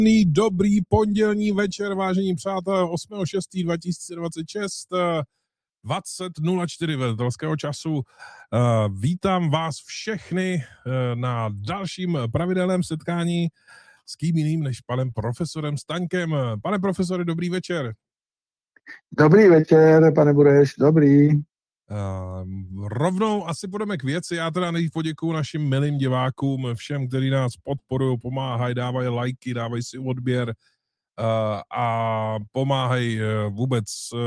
Dobrý pondělní večer, vážení přátelé, 8.6.2026, 20.04 veltelského času. Vítám vás všechny na dalším pravidelném setkání s kým jiným než panem profesorem Staňkem. Pane profesore, dobrý večer. Dobrý večer, pane Bureš, dobrý. Rovnou asi půjdeme k věci. Já teda nejdřív poděkuju našim milým divákům, všem, kteří nás podporují, pomáhají, dávají lajky, dávají si odběr a pomáhají vůbec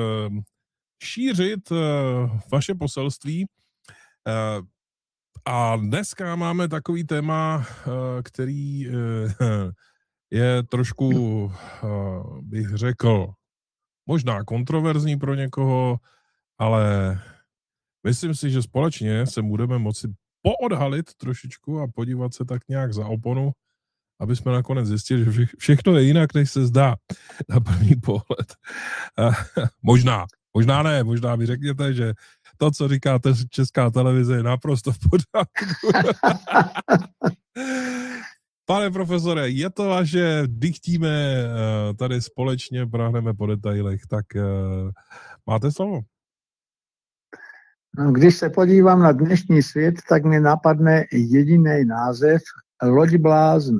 šířit vaše poselství. A dneska máme takový téma, který je trošku, bych řekl, možná kontroverzní pro někoho, ale myslím si, že společně se budeme moci poodhalit trošičku a podívat se tak nějak za oponu, aby jsme nakonec zjistili, že všechno je jinak, než se zdá na první pohled. Možná ne, možná mi řekněte, že to, co říkáte Česká televize, je naprosto v pořádku. Pane profesore, je to vaše, dychtíme tady společně, prahneme po detailech, tak máte slovo. No, když se podívám na dnešní svět, tak mi napadne jediný název Loď bláznů.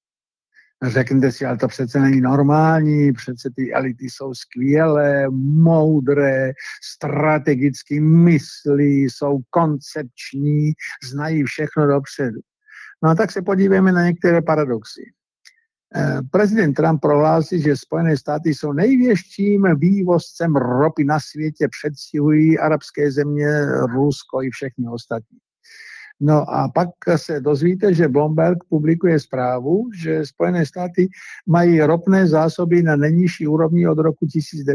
Řeknete si, ale to přece není normální, přece ty elity jsou skvělé, moudré, strategicky myslí, jsou koncepční, znají všechno dopředu. No a tak se podívejme na některé paradoxy. Prezident Trump prohlásil, že Spojené státy jsou největším vývozcem ropy na světě, předstihují arabské země, Rusko i všechny ostatní. No a pak se dozvíte, že Bloomberg publikuje zprávu, že Spojené státy mají ropné zásoby na nejnižší úrovni od roku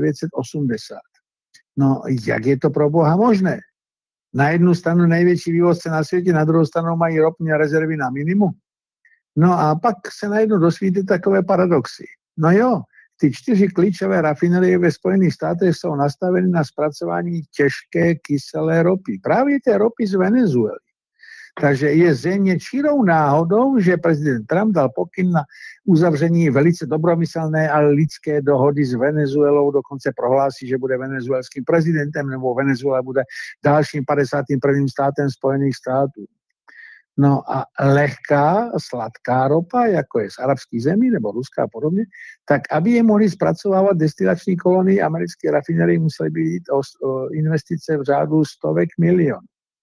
1980. No jak je to pro Boha možné? Na jednu stranu největší vývozce na světě, na druhou stranu mají ropné rezervy na minimum. No a pak se najednou dosvíte takové paradoxy. No jo, ty 4 klíčové rafinerie ve Spojených státech jsou nastaveny na zpracování těžké kyselé ropy. Právě té ropy z Venezuely. Takže je zřejmě čirou náhodou, že prezident Trump dal pokyn na uzavření velice dobromyslné a lidské dohody s Venezuelou, dokonce prohlásí, že bude venezuelským prezidentem, nebo Venezuela bude dalším 51. státem Spojených států. No a lehká, sladká ropa, jako je z arabských zemí nebo Ruska a podobně, tak aby je mohli zpracovávat destilační kolony americké rafinerie, musely být o investice v řádu stovek milionů.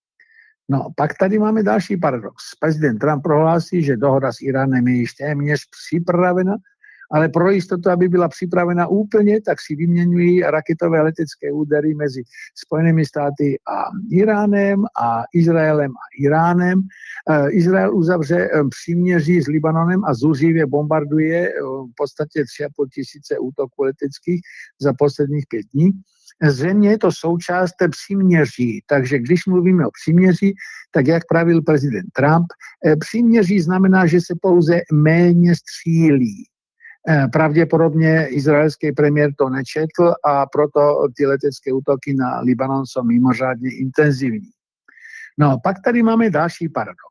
No, pak tady máme další paradox. Prezident Trump prohlásí, že dohoda s Iránem je již téměř připravena, ale pro jistotu, aby byla připravena úplně, tak si vyměňují raketové letecké údery mezi Spojenými státy a Iránem a Izraelem a Iránem. Izrael uzavře příměří s Libanonem a zuřivě bombarduje v podstatě 3,5 tisíce útoků leteckých za posledních 5 dní. Zřejmě je to součást příměří, takže když mluvíme o příměří, tak jak pravil prezident Trump, příměří znamená, že se pouze méně střílí. Pravděpodobně izraelský premiér to nečetl a proto ty letecké útoky na Libanon jsou mimořádně intenzivní. No, pak tady máme další paradox.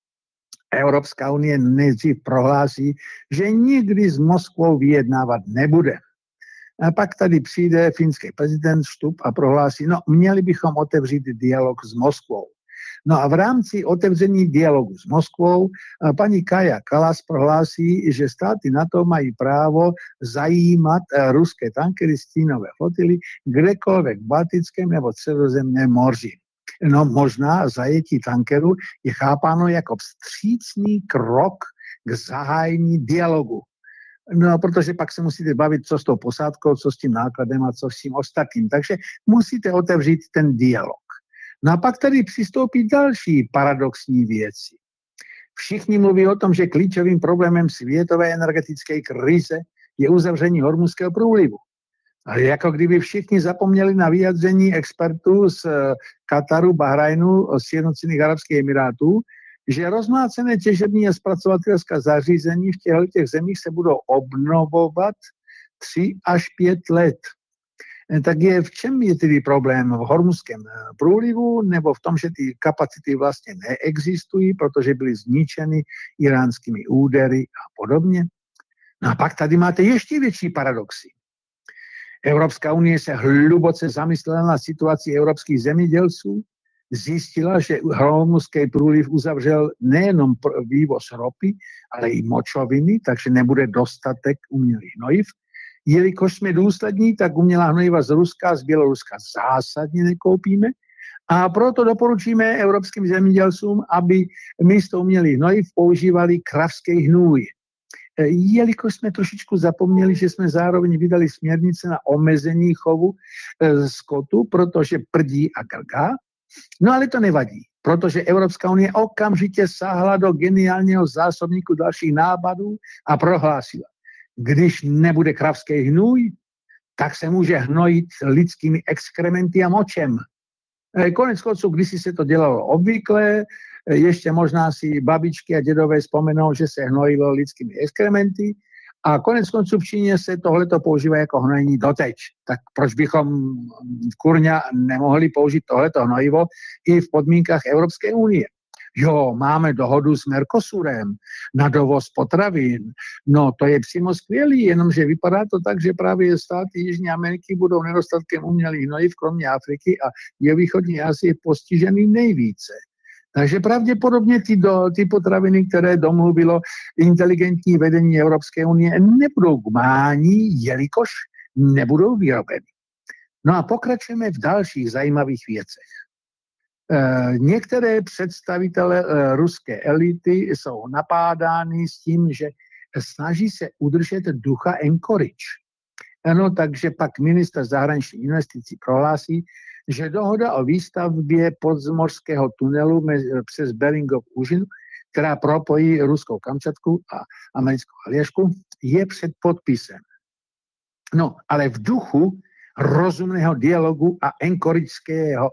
Evropská unie nejdřív prohlásí, že nikdy s Moskvou vyjednávat nebude. A pak tady přijde finský prezident Stubb a prohlásí, no měli bychom otevřít dialog s Moskvou. No a v rámci otevření dialogu s Moskvou paní Kaja Kallas prohlásí, že státy NATO mají právo zajímat ruské tankery stínové flotily kdekoliv v Baltickém nebo Středozemním moři. No možná zajetí tankeru je chápáno jako vstřícný krok k zahájení dialogu. No, protože pak se musíte bavit, co s tou posádkou, co s tím nákladem a co s tím ostatním. Takže musíte otevřít ten dialog. No a pak tady přistoupí další paradoxní věci. Všichni mluví o tom, že klíčovým problémem světové energetické krize je uzavření Hormuzského průlivu. Ale jako kdyby všichni zapomněli na vyjádření expertů z Kataru, Bahrajnu, Sjednocených arabských emirátů, že rozmácené těžební a zpracovatelská zařízení v těchto zemích se budou obnovovat 3 až 5 let. Tak v čem je tedy problém? V Hormuzském průlivu nebo v tom, že ty kapacity vlastně neexistují, protože byly zničeny iránskými údery a podobně? No a pak tady máte ještě větší paradoxy. Evropská unie se hluboce zamyslela na situaci evropských zemědělců, zjistila, že Hormuzský průliv uzavřel nejenom vývoz ropy, ale i močoviny, takže nebude dostatek umělých hnojiv. Jelikož jsme důslední, tak umělá hnojiva z Ruska a z Běloruska zásadně nekoupíme a proto doporučíme evropským zemědělcům, aby místo umělých hnojiv používali kravský hnůj. Jelikož jsme trošičku zapomněli, že jsme zároveň vydali směrnice na omezení chovu skotu, protože prdí a grgá. No ale to nevadí, protože Evropská unie okamžitě sáhla do geniálního zásobníku dalších nápadů a prohlásila, když nebude kravský hnůj, tak se může hnojit lidskými exkrementy a močem. Konec konců, kdysi se to dělalo obvykle, ještě možná si babičky a dědové vzpomenou, že se hnojilo lidskými exkrementy a konec konců v Číně se tohleto používá jako hnojení doteď. Tak proč bychom kurňa nemohli použít tohleto hnojivo i v podmínkách Evropské unie? Jo, máme dohodu s Mercosurem na dovoz potravin. No, to je přímo skvělý, jenomže vypadá to tak, že právě státy Jižní Ameriky budou nedostatkem umělých hnojiv, kromě Afriky a jihovýchodní Asie postižený nejvíce. Takže pravděpodobně ty potraviny, které domluvilo inteligentní vedení Evropské unie, nebudou k mání, jelikož nebudou vyrobeny. No a pokračujeme v dalších zajímavých věcech. Některé představitele ruské elity jsou napádány s tím, že snaží se udržet ducha Anchorage. No, takže pak ministr zahraničních investicí prohlásí, že dohoda o výstavbě podzemského tunelu přes Beringov úžinu, která propojí ruskou Kamčatku a americkou Aljašku, je před podpisem. No, ale v duchu rozumného dialogu a anchorageského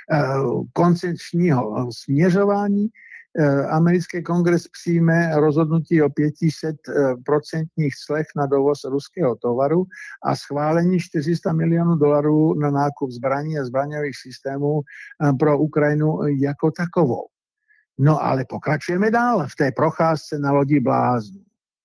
koncepčního směřování americký kongres přijme rozhodnutí o 500% clech na dovoz ruského tovaru a schválení $400 milionů na nákup zbraní a zbraňových systémů pro Ukrajinu jako takovou. No ale pokračujeme dál v té procházce na lodi bláznů.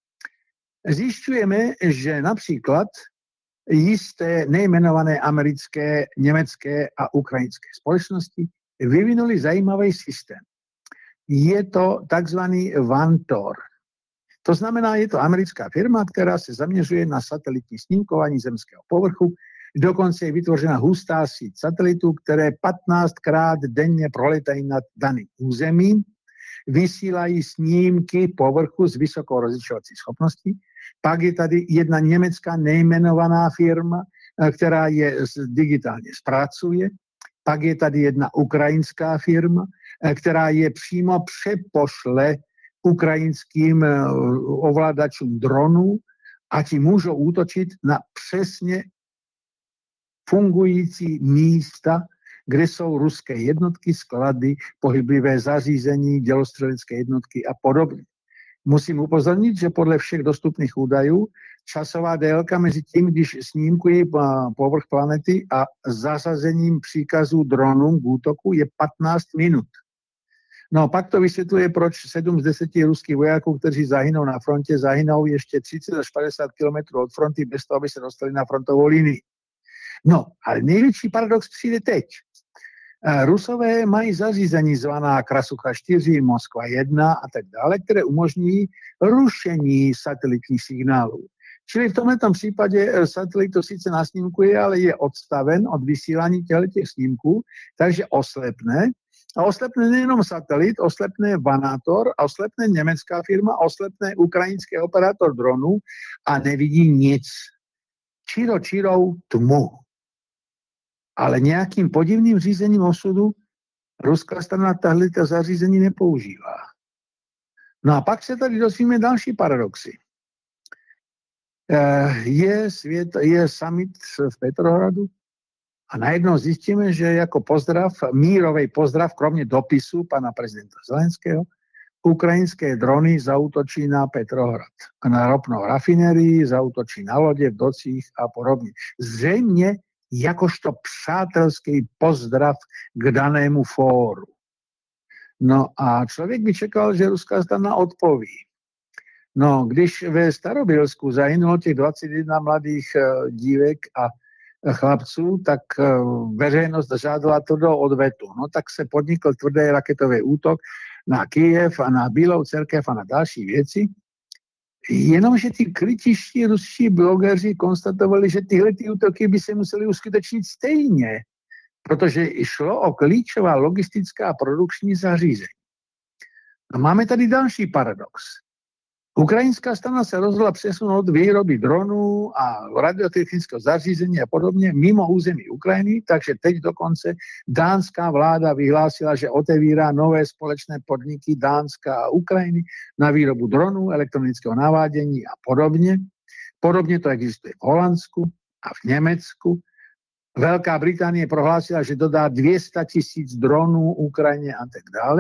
Zjišťujeme, že například jisté nejmenované americké, německé a ukrajinské společnosti vyvinuli zajímavý systém. Je to takzvaný Vantor. To znamená, je to americká firma, která se zaměřuje na satelitní snímkování zemského povrchu. Dokonce je vytvořena hustá síť satelitů, které 15krát denně proletají nad daným územím, vysílají snímky povrchu s vysokou rozlišovací schopností. Pak je tady jedna německá nejmenovaná firma, která je digitálně zpracuje. Pak je tady jedna ukrajinská firma, která je přímo přepošle ukrajinským ovladačům dronů a ti můžou útočit na přesně fungující místa, kde jsou ruské jednotky, sklady, pohyblivé zařízení, dělostřelecké jednotky a podobně. Musím upozornit, že podle všech dostupných údajů časová délka mezi tím, když snímkují povrch planety a zasazením příkazů dronům k útoku je 15 minut. No pak to vysvětluje, proč 7 z 10 ruských vojáků, kteří zahynou na frontě, zahynou ještě 30 až 50 kilometrů od fronty bez toho, aby se dostali na frontovou linii. No, ale největší paradox přijde teď. Rusové mají zařízení zvaná Krasucha 4, Moskva 1 a tak dále, které umožní rušení satelitních signálů. Čili v tomto případě satelit to sice nasnímkuje, ale je odstaven od vysílání těch snímků, takže oslepne. A oslepne nejenom satelit, oslepne Vanator, oslepne německá firma, oslepne ukrajinský operátor dronů a nevidí nic. Čirou tmu. Ale nějakým podivným řízením osudu ruská strana tato zařízení nepoužívá. No a pak se tady dozvíme další paradoxy. Je summit v Petrohradu a najednou zjistíme, že jako pozdrav, mírový pozdrav, kromě dopisu pana prezidenta Zelenského, ukrajinské drony zaútočí na Petrohrad a na ropnou rafinérii, zaútočí na lodě v docích a podobně. Zřejmě jakožto přátelský pozdrav k danému fóru. No a člověk by čekal, že ruská strana odpoví. No, když ve Starobilsku zahynulo těch 21 mladých dívek a chlapců, tak veřejnost žádala tvrdou odvetu. No tak se podnikl tvrdý raketový útok na Kyjev a na Bílou cerkev a na další věci. Jenomže ty kritičtí ruští blogeři konstatovali, že tyhle ty útoky by se musely uskutečnit stejně, protože šlo o klíčová logistická a produkční zařízení. A máme tady další paradox. Ukrajinská strana se rozhodla přesunout výroby dronů a radiotechnického zařízení a podobně mimo území Ukrajiny, takže teď dokonce dánská vláda vyhlásila, že otevírá nové společné podniky Dánska a Ukrajiny na výrobu dronů, elektronického navádění a podobně. Podobně to existuje v Holandsku a v Německu. Velká Británie prohlásila, že dodá 200 000 dronů Ukrajině a tak dále.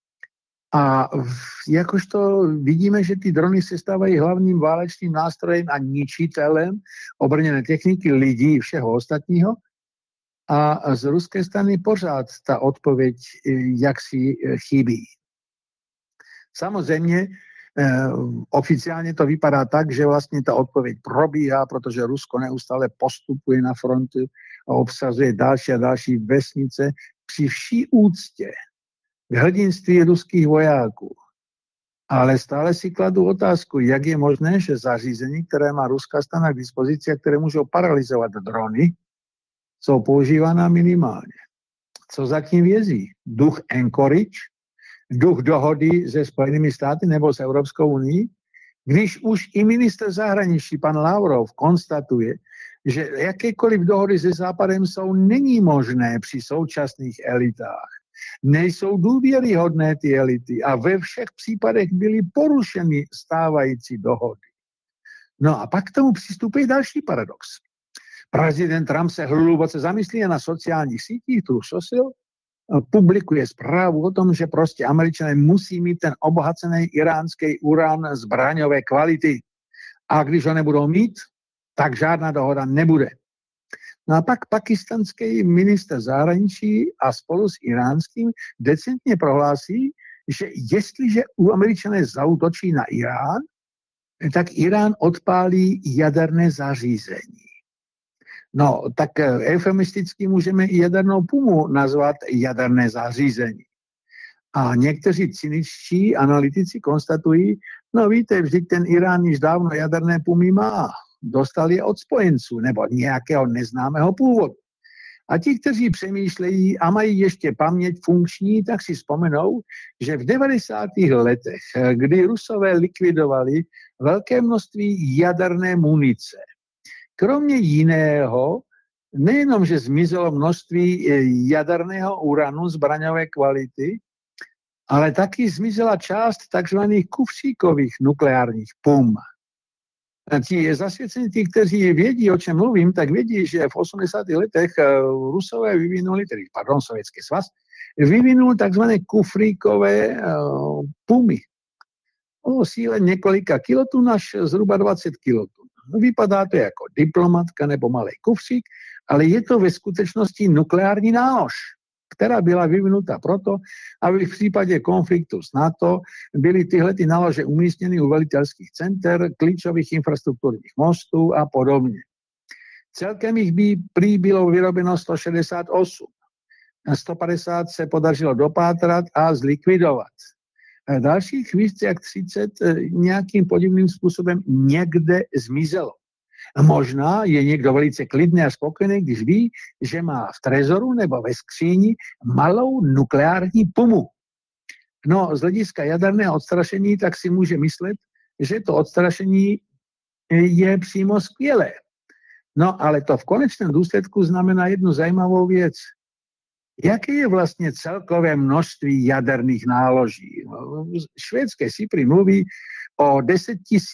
A jakožto vidíme, že ty drony se stávají hlavním válečným nástrojem a ničitelem obrněné techniky, lidí, všeho ostatního. A z ruské strany pořád ta odpověď jaksi chybí. Samozřejmě oficiálně to vypadá tak, že vlastně ta odpověď probíhá, protože Rusko neustále postupuje na frontu a obsazuje další a další vesnice při vší úctě k hrdinství ruských vojáků. Ale stále si kladu otázku, jak je možné, že zařízení, které má ruská strana k dispozici a které můžou paralyzovat drony, jsou používána minimálně. Co zatím vězí? Duch Anchorage, duch dohody se Spojenými státy nebo s Evropskou unii? Když už i ministr zahraničí, pan Lavrov, konstatuje, že jakékoliv dohody se Západem není možné při současných elitách. Nejsou důvěryhodné ty elity a ve všech případech byly porušeny stávající dohody. No a pak k tomu přistupuje další paradox. Prezident Trump se hluboce zamyslí na sociálních sítích, Truth Social, publikuje zprávu o tom, že prostě Američané musí mít ten obohacený iránský uran zbraňové kvality. A když ho nebudou mít, tak žádná dohoda nebude. No a pak pakistanský ministr zahraničí a spolu s iránským decentně prohlásí, že jestliže u Američané zaútočí na Irán, tak Irán odpálí jaderné zařízení. No, tak eufemisticky můžeme i jadernou pumu nazvat jaderné zařízení. A někteří cyničtí analytici konstatují, no víte, vždyť ten Irán již dávno jaderné pumy má. Dostal je od spojenců nebo nějakého neznámého původu. A ti, kteří přemýšlejí a mají ještě paměť funkční, tak si vzpomenou, že v 90. letech, kdy Rusové likvidovali velké množství jaderné munice, kromě jiného, nejenom, že zmizelo množství jaderného uranu zbraňové kvality, ale taky zmizela část takzvaných kufříkových nukleárních pum. Ti zasvěcení, ti, kteří vědí, o čem mluvím, tak vědí, že v 80. letech Rusové vyvinuli, Sovětský svaz, vyvinul takzvané kufríkové pumy o síle několika kilotun až zhruba 20 kilotun. Vypadá to jako diplomatka nebo malý kufřík, ale je to ve skutečnosti nukleární nálož, která byla vyvinuta proto, aby v případě konfliktu s NATO byly tyhle ty nálože umístěny u velitelských center, klíčových infrastrukturních mostů a podobně. Celkem jich by prý bylo vyrobeno 168. 150 se podařilo dopátrat a zlikvidovat. Dalších víc jak 30 nějakým podivným způsobem někde zmizelo. Možná je někdo velice klidný a spokojený, když ví, že má v trezoru nebo ve skříni malou nukleární pumu. No, z hlediska jaderného odstrašení tak si může myslet, že to odstrašení je přímo skvělé. No, ale to v konečném důsledku znamená jednu zajímavou věc. Jaké je vlastně celkové množství jaderných náloží? Švédské SIPRI mluví o 10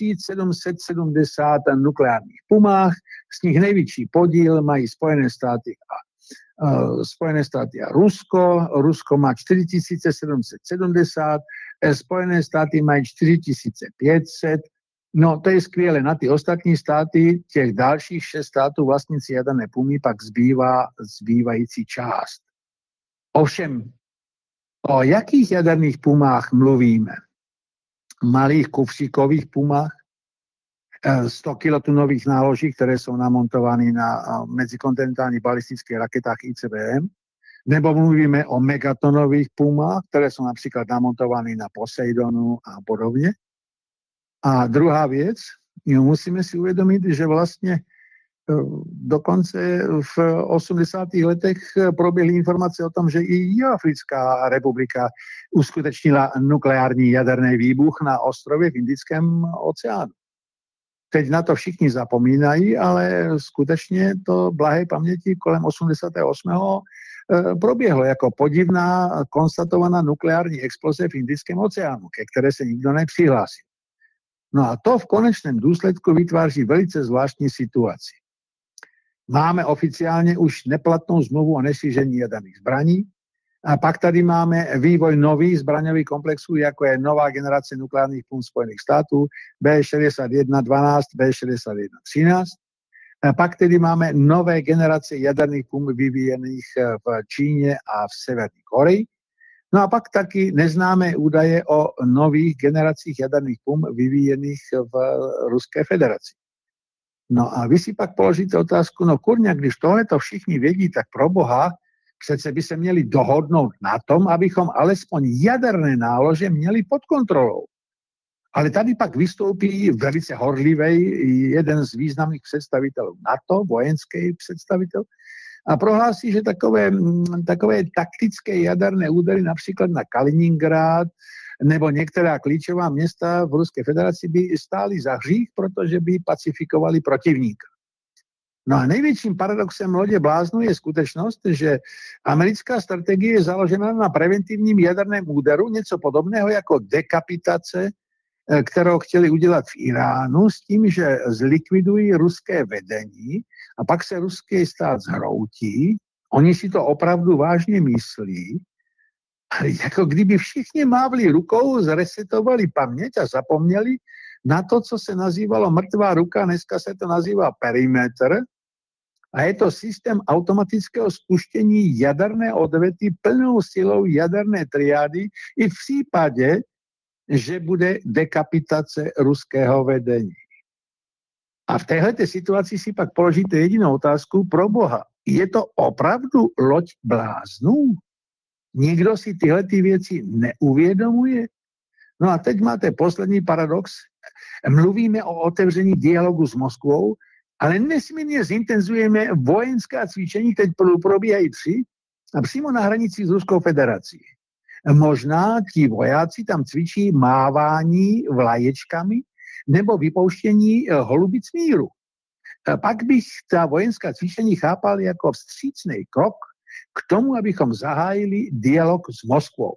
770 nukleárních pumách, z nich největší podíl mají Spojené státy a Rusko. Rusko má 4 770, Spojené státy mají 4 500. No to je skvěle, na ty ostatní státy, těch dalších 6 států vlastníci jaderné pumy, pak zbývá zbývající část. Ovšem, o jakých jaderných pumách mluvíme? malých kufříkových Pumách, 100 kilotunových náloží, které jsou namontovány na medzikontinentálních balistických raketách ICBM, nebo mluvíme o megatonových Pumách, které jsou například namontovány na Poseidonu a podobně. A druhá věc, musíme si uvědomit, že vlastně dokonce v 80. letech proběhly informace o tom, že i Jihoafrická republika uskutečnila nukleární jaderný výbuch na ostrově v Indickém oceánu. Teď na to všichni zapomínají, ale skutečně to blahé paměti kolem 88. proběhlo jako podivná konstatovaná nukleární exploze v Indickém oceánu, ke které se nikdo nepřihlásil. No a to v konečném důsledku vytváří velice zvláštní situaci. Máme oficiálně už neplatnou zmluvu o nešíření jaderných zbraní a pak tady máme vývoj nových zbraňových komplexů, jako je nová generace nukleárních pum Spojených států B6112, B6113. A pak tedy máme nové generace jaderných pum vyvíjených v Číně a v Severní Koreji. No a pak taky neznámé údaje o nových generacích jaderných pum vyvíjených v Ruské federaci. No a vy si pak položíte otázku, no kurňa, když tohleto všichni vědí, tak pro boha, přece by se měli dohodnout na tom, abychom alespoň jaderné nálože měli pod kontrolou. Ale tady pak vystoupí velice horlivý jeden z významných představitelů NATO, vojenský představitel, a prohlásí, že takové taktické jaderné údery například na Kaliningrad nebo některá klíčová města v Ruské federaci by stály za hřích, protože by pacifikovali protivníka. No a největším paradoxem lodě bláznů je skutečnost, že americká strategie je založena na preventivním jaderném úderu, něco podobného jako dekapitace, kterou chtěli udělat v Iránu, s tím, že zlikvidují ruské vedení a pak se ruský stát zhroutí. Oni si to opravdu vážně myslí, ale jako kdyby všichni mávli rukou, zresetovali paměť a zapomněli na to, co se nazývalo mrtvá ruka, dneska se to nazývá perimetr, a je to systém automatického spuštění jaderné odvety plnou silou jaderné triády i v případě, že bude dekapitace ruského vedení. A v téhleté situaci si pak položíte jedinou otázku, pro boha, je to opravdu loď bláznů? Nikdo si tyhle ty věci neuvědomuje? No a teď máte poslední paradox. Mluvíme o otevření dialogu s Moskvou, ale nesmírně zintenzujeme vojenská cvičení, teď probíhají 3, a přímo na hranici s Ruskou federací. Možná ti vojáci tam cvičí mávání vlaječkami nebo vypouštění holubic míru. Pak bych ta vojenská cvičení chápal jako vstřícný krok k tomu, abychom zahájili dialog s Moskvou.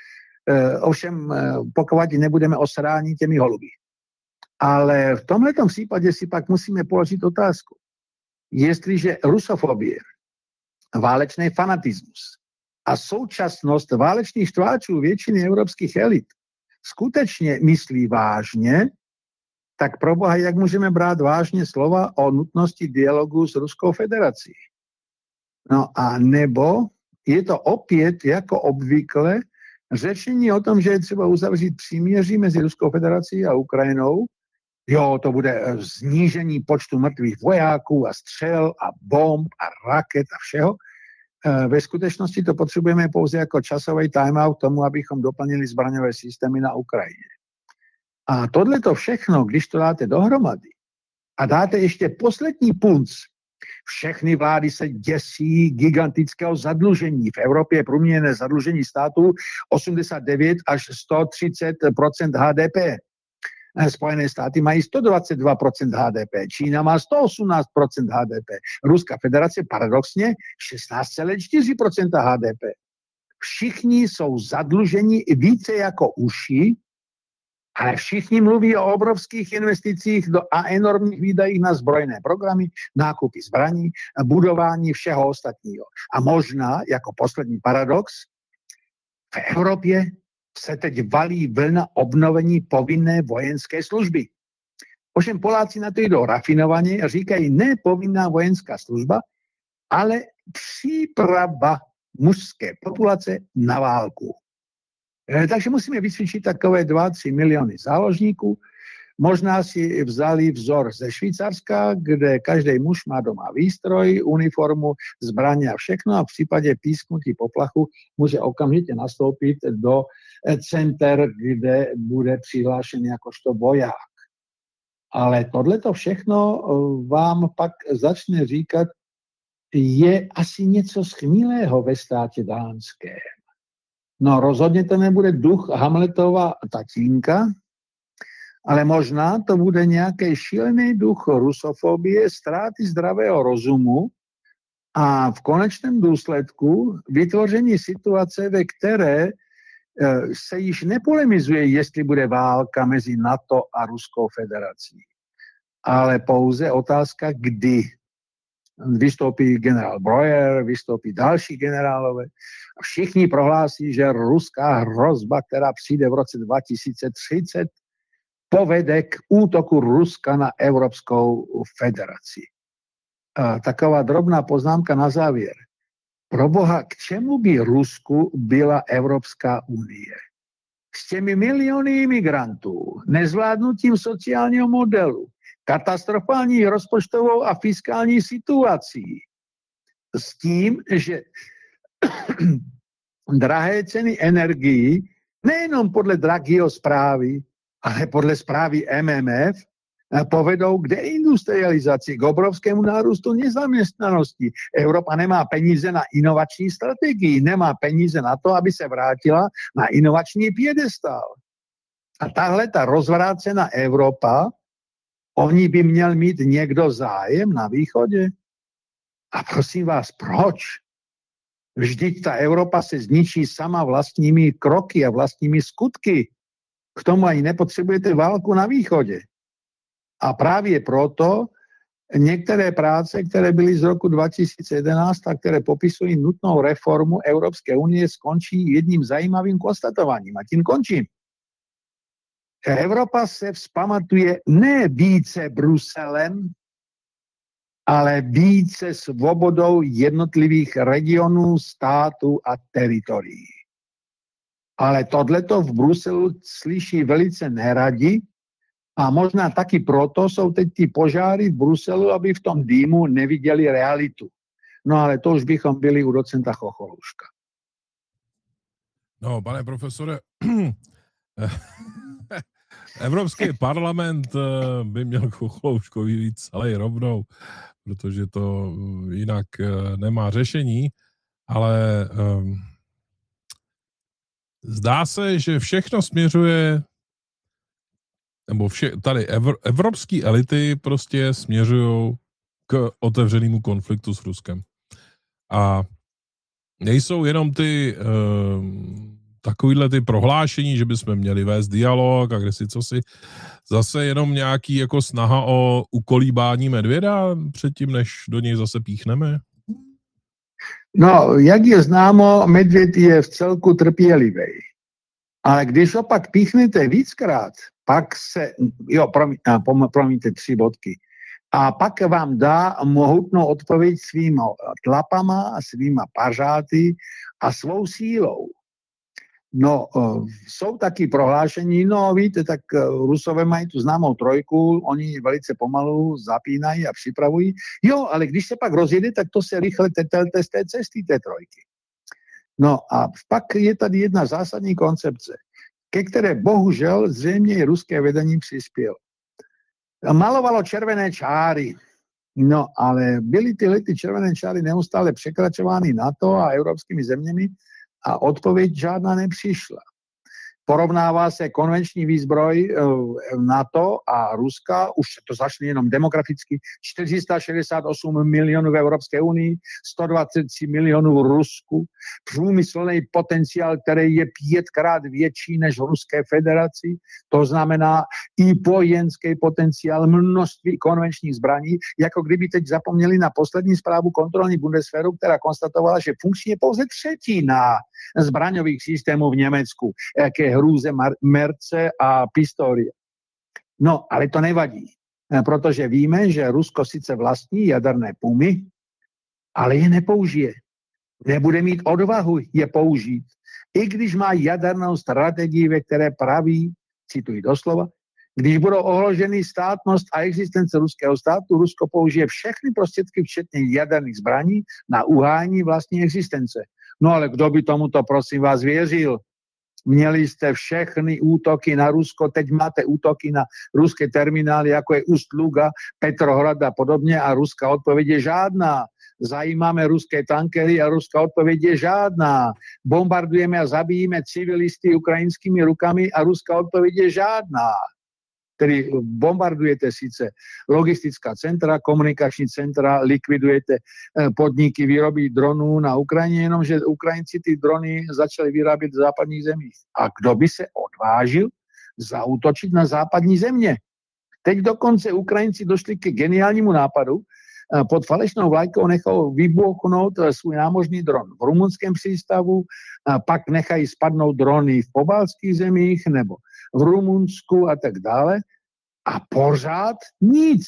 Ovšem, pokud nebudeme osráni těmi holuby. Ale v tomhletom případě si pak musíme položit otázku. Jestliže rusofobie, válečný fanatismus a současnost válečných štváčů většiny evropských elit skutečně myslí vážně, tak pro boha, jak můžeme brát vážně slova o nutnosti dialogu s Ruskou federací? No a nebo je to opět jako obvykle řečení o tom, že je třeba uzavřít příměří mezi Ruskou federací a Ukrajinou. Jo, to bude snížení počtu mrtvých vojáků a střel a bomb a raket a všeho. Ve skutečnosti to potřebujeme pouze jako časový timeout tomu, abychom doplnili zbraňové systémy na Ukrajině. A tohleto všechno, když to dáte dohromady a dáte ještě poslední punc, všechny vlády se děsí gigantického zadlužení. V Evropě je průměrné zadlužení států 89 až 130% HDP. Spojené státy mají 122% HDP, Čína má 118% HDP, Ruská federace paradoxně 16,4% HDP. Všichni jsou zadluženi více jako uši, ale všichni mluví o obrovských investicích a enormních výdajích na zbrojné programy, nákupy zbraní, budování všeho ostatního. A možná, jako poslední paradox, v Evropě se teď valí vlna obnovení povinné vojenské služby. Ovšem Poláci na to jdou rafinovaně a říkají ne povinná vojenská služba, ale příprava mužské populace na válku. Takže musíme vycvičiť takové 2-3 milióny záložníků. Možná si vzali vzor ze Švýcarska, kde každý muž má doma výstroj, uniformu, zbraně a všechno a v případě písknutí poplachu může okamžitě nastoupit do center, kde bude přihlášený jakožto voják. Ale tohleto všechno vám pak začne říkat, je asi něco schnilého ve státě dánském. No rozhodně to nebude duch Hamletova tatínka, ale možná to bude nějaký šílený duch rusofobie, ztráty zdravého rozumu a v konečném důsledku vytvoření situace, ve které se již nepolemizuje, jestli bude válka mezi NATO a Ruskou federací, ale pouze otázka, kdy. Vystoupí generál Breuer, vystoupí další generálové a všichni prohlásí, že ruská hrozba, která přijde v roce 2030, povede k útoku Ruska na Evropskou federaci. Taková drobná poznámka na závěr. Proboha, k čemu by Rusku byla Evropská unie? S těmi miliony imigrantů, nezvládnutím sociálního modelu, katastrofální rozpočtovou a fiskální situací, s tím, že drahé ceny energií, nejenom podle Draghiho zprávy, ale podle zprávy MMF, povedou k deindustrializaci, k obrovskému nárůstu nezaměstnanosti. Evropa nemá peníze na inovační strategii, nemá peníze na to, aby se vrátila na inovační piedestál. A tahle ta rozvrácená Evropa, oni by měl mít někdo zájem na východě? A prosím vás, proč? Vždyť ta Evropa se zničí sama vlastními kroky a vlastními skutky. K tomu ani nepotřebujete válku na východě. A právě proto některé práce, které byly z roku 2011 a které popisují nutnou reformu Evropské unie, skončí jedním zajímavým konstatováním. A tím končím. Evropa se vzpamatuje ne více Bruselem, ale více svobodou jednotlivých regionů, států a teritorií. Ale tohleto v Bruselu slyší velice neradi a možná taky proto jsou teď ty požáry v Bruselu, aby v tom dýmu neviděli realitu. No ale to už bychom byli u docenta Chocholuška. No, pane profesore, Evropský parlament by měl Chocholouškovi víc celý rovnou, protože to jinak nemá řešení, ale zdá se, že všechno směřuje, nebo tady evropské elity prostě směřují k otevřenému konfliktu s Ruskem. A nejsou jenom ty takovýhle ty prohlášení, že bychom měli vést dialog a kde si co si, zase jenom nějaký jako snaha o ukolíbání medvěda předtím, než do něj zase píchneme? No, jak je známo, medvěd je v celku trpělivý. Ale když opak píchnete víckrát, pak se, promiňte 3 bodky, a pak vám dá mohutnou odpověď svýma tlapama, svýma pařáty a svou sílou. No, jsou taky prohlášení, no víte, tak Rusové mají tu známou trojku, oni velice pomalu zapínají a připravují. Jo, ale když se pak rozjede, tak to se rychle tetelte z té cesty té trojky. No a pak je tady jedna zásadní koncepce, ke které bohužel zřejmě i ruské vedení přispělo. Malovalo červené čáry, no ale byly ty červené čáry neustále překračovány NATO a evropskými zeměmi, a odpověď žádná nepřišla. Porovnává se konvenční výzbroj NATO a Ruska, už to začne jenom demograficky, 468 milionů v Evropské unii, 123 milionů v Rusku, průmyslný potenciál, který je 5krát větší než v Ruské federaci, to znamená i vojenský potenciál, množství konvenčních zbraní, jako kdyby teď zapomněli na poslední zprávu kontrolní Bundeswehru, která konstatovala, že funkční je pouze 1/3 zbraňových systémů v Německu, jaké hrůze Merce a Pistorie. No, ale to nevadí, protože víme, že Rusko sice vlastní jaderné pumy, ale je nepoužije. Nebude mít odvahu je použít. I když má jadernou strategii, ve které praví, cituji doslova, když budou ohroženy státnost a existence ruského státu, Rusko použije všechny prostředky, včetně jaderných zbraní, na uhájení vlastní existence. No ale kdo by tomuto, prosím vás, věřil? Měli jste všechny útoky na Rusko, teď máte útoky na ruské terminály, jako je Ust-Luga, Petrohrad a podobně a ruská odpověď je žádná. Zajímáme ruské tankery a ruská odpověď je žádná. Bombardujeme a zabíjíme civilisty ukrajinskými rukami a ruská odpověď je žádná. Tedy bombardujete sice logistická centra, komunikační centra, likvidujete podniky výroby dronů na Ukrajině, jenomže Ukrajinci ty drony začali vyrábět v západních zemích. A kdo by se odvážil zaútočit na západní země? Teď dokonce Ukrajinci došli ke geniálnímu nápadu, pod falešnou vlajkou nechal vybuchnout svůj námořní dron v rumunském přístavu, pak nechají spadnout drony v pobaltských zemích nebo v Rumunsku a tak dále. A pořád nic.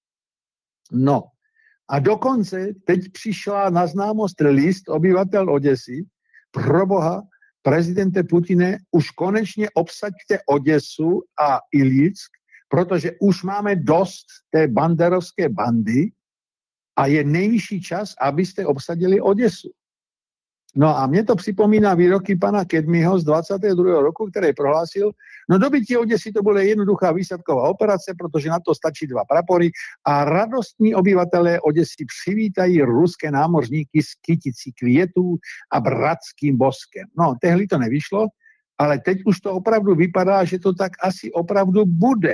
No a dokonce teď přišla na známost list obyvatel Oděsy. Proboha, prezidente Putine, už konečně obsaďte Oděsu a Iljick, protože už máme dost té banderovské bandy a je nejvyšší čas, abyste obsadili Oděsu. No a mě to připomíná výroky pana Kedmiho z 22. roku, který prohlásil, no dobytí Oděsy to bude jednoduchá výsadková operace, protože na to stačí 2 prapory a radostní obyvatelé Oděsy přivítají ruské námořníky s kyticí květů a bratským boskem. No, tehdy to nevyšlo, ale teď už to opravdu vypadá, že to tak asi opravdu bude.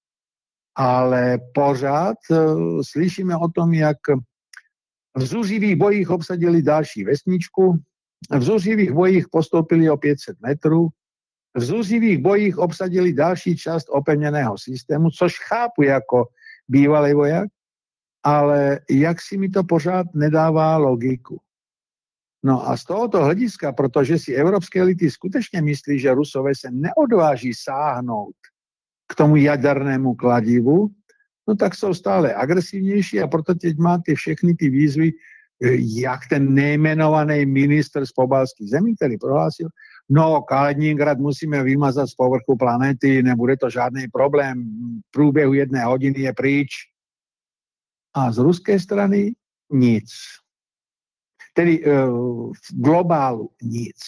Ale pořád slyšíme o tom, jak v zuřivých bojích obsadili další vesničku, v zuřivých bojích postoupili o 500 metrů, v zuřivých bojích obsadili další část opevněného systému, což chápu jako bývalý voják, ale jak si mi to pořád nedává logiku. No a z tohoto hlediska, protože si evropské elity skutečně myslí, že Rusové se neodváží sáhnout k tomu jadernému kladivu, no tak jsou stále agresivnější a proto teď máte všechny ty výzvy, jak ten nejmenovaný ministr z pobaltských zemí, který prohlásil, no Kaliningrad musíme vymazat z povrchu planety, nebude to žádný problém, v průběhu 1 hodiny je pryč. A z ruské strany nic. Tedy v globálu nic.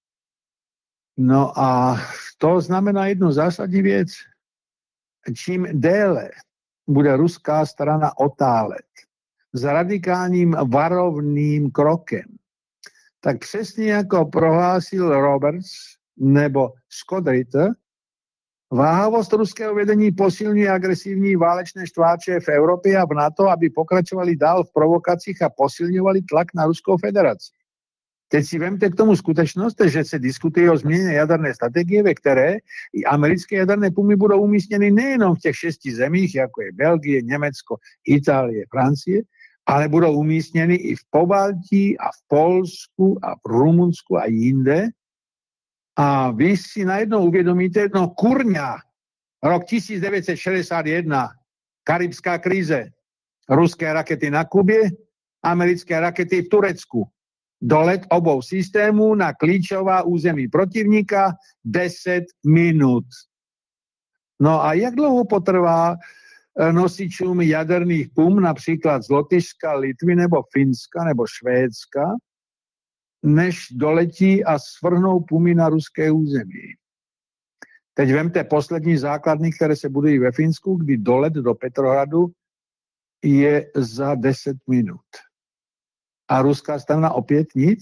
No a to znamená jednu zásadní věc. Čím déle bude ruská strana otálet s radikálním varovným krokem, tak přesně jako prohlásil Roberts nebo Scott Ritter, váhavost ruského vedení posilňuje agresivní válečné štváče v Evropě a v NATO, aby pokračovali dál v provokacích a posilňovali tlak na Ruskou federaci. Teď si vemte k tomu skutečnost, že se diskutuje o změně jaderné strategie, ve které i americké jaderné pumy budou umístěny nejenom v těch 6 zemích, jako je Belgie, Německo, Itálie, Francie, ale budou umístěny i v Pobaltí a v Polsku a v Rumunsku a jinde. A vy si najednou uvědomíte, no kurňa, rok 1961, karibská krize, ruské rakety na Kubě, americké rakety v Turecku. Dolet obou systémů na klíčová území protivníka 10 minut. No a jak dlouho potrvá nosičům jaderných pum, například z Lotyšska, Litvy nebo Finska nebo Švédska, než doletí a svrhnou pumy na ruské území? Teď vemte poslední základny, které se budují ve Finsku, kdy dolet do Petrohradu je za 10 minut. A ruská strana opět nic?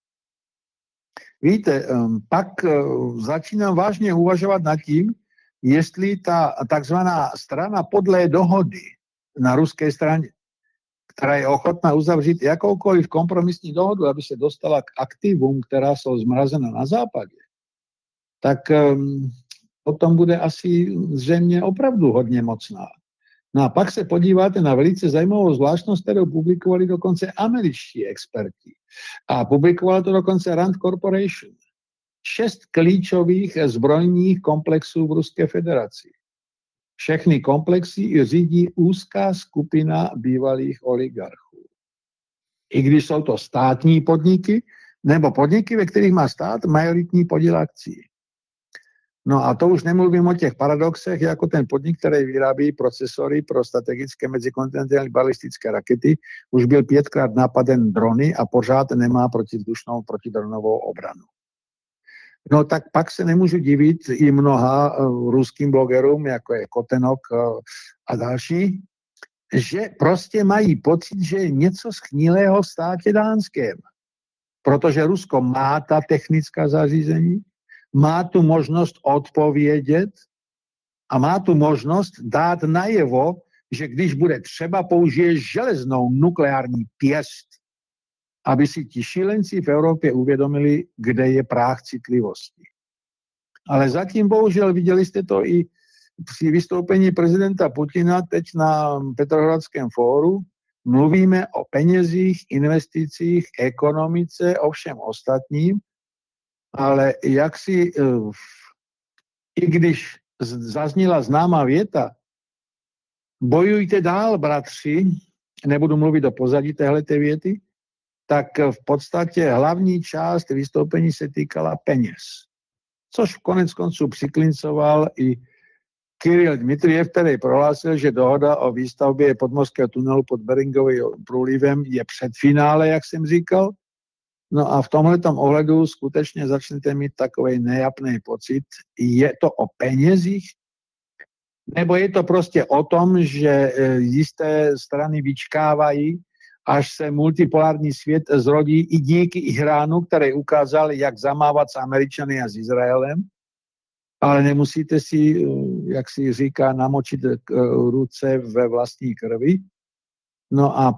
Víte, pak začínám vážně uvažovat nad tím, jestli ta takzvaná strana podlé dohody na ruské straně, která je ochotná uzavřít jakoukoliv kompromisní dohodu, aby se dostala k aktivům, která jsou zmrazena na západě, tak potom bude asi zřejmě opravdu hodně mocná. No a pak se podíváte na velice zajímavou zvláštnost, kterou publikovali dokonce američtí experti. A publikovala to dokonce Rand Corporation. 6 klíčových zbrojních komplexů v Ruské federaci. Všechny komplexy řídí úzká skupina bývalých oligarchů. I když jsou to státní podniky, nebo podniky, ve kterých má stát majoritní podíl akcí. No a to už nemluvím o těch paradoxech, jako ten podnik, který vyrábí procesory pro strategické mezikontinentální balistické rakety, už byl 5krát napaden drony a pořád nemá protivzdušnou protidronovou obranu. No tak pak se nemůžu divit i mnoha ruským blogerům, jako je Kotenok a další, že prostě mají pocit, že je něco schnilého v státě dánském. Protože Rusko má ta technická zařízení, má tu možnost odpovědět a má tu možnost dát najevo, že když bude třeba, použije železnou nukleární pěst, aby si ti šílenci v Evropě uvědomili, kde je práh citlivosti. Ale zatím, bohužel, viděli jste to i při vystoupení prezidenta Putina teď na Petrohradském fóru, mluvíme o penězích, investicích, ekonomice, o všem ostatním, ale jak si, i když zazněla známá věta, bojujte dál, bratři, nebudu mluvit o pozadí téhleté věty, tak v podstatě hlavní část vystoupení se týkala peněz. Což konec konců přiklincoval i Kiril Dmitrijev, který prohlásil, že dohoda o výstavbě podmořského tunelu pod Beringovým průlivem je před finále, jak jsem říkal. No a v tomhletom ohledu skutečně začnete mít takový nejapný pocit. Je to o penězích? Nebo je to prostě o tom, že jisté strany vyčkávají, až se multipolární svět zrodí i díky Iránu, který ukázal, jak zamávat s Američany a s Izraelem, ale nemusíte si, jak si říká, namočit ruce ve vlastní krvi. No a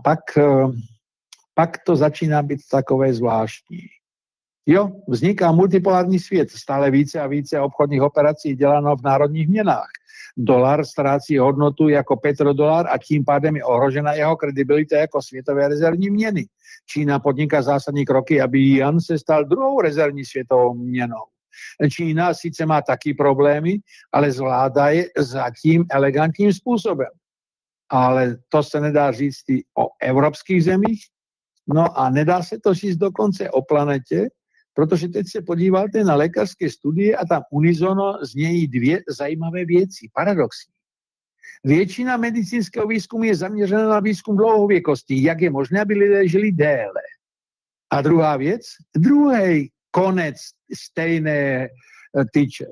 pak to začíná být takové zvláštní. Jo, vzniká multipolární svět, stále více a více obchodních operací děláno v národních měnách. Dolar ztrácí hodnotu jako petrodolar a tím pádem je ohrožena jeho kredibilita jako světové rezervní měny. Čína podniká zásadní kroky, aby yuan se stal druhou rezervní světovou měnou. Čína sice má taky problémy, ale zvládá je zatím elegantním způsobem. Ale to se nedá říct i o evropských zemích, no a nedá se to říct dokonce o planetě, protože teď se podíváte na lékařské studie a tam unisono znějí dvě zajímavé věci, paradoxní. Většina medicínského výzkumu je zaměřena na výzkum dlouhověkosti, jak je možné, aby lidé žili déle. A druhá věc, druhý konec stejné tyče.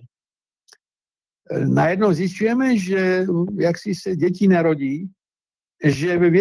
Najednou zjišťujeme, že jak si se děti narodí, že ve